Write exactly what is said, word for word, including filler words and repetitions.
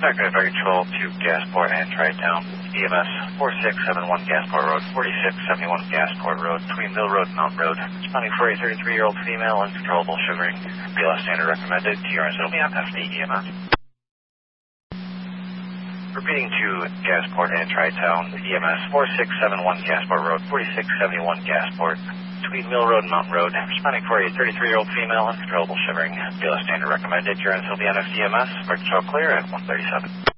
Background Fire Control to Gasport and Tri-Town. E M S four six seven one Gasport Road, forty-six seventy-one Gasport Road, between Mill Road and Mount Road. Responding for a thirty-three-year-old female, uncontrollable sugaring. B L S standard recommended. T R S Sylvia, F D E M S. Repeating to Gasport and Tri-Town. E M S four six seven one Gasport Road, forty-six seventy-one Gasport, between Mill Road and Mount Road. Responding for a thirty-three-year-old female, uncontrollable shivering. B L S standard recommended. T R S Sylvia, F D E M S. Control clear at one thirty-seven.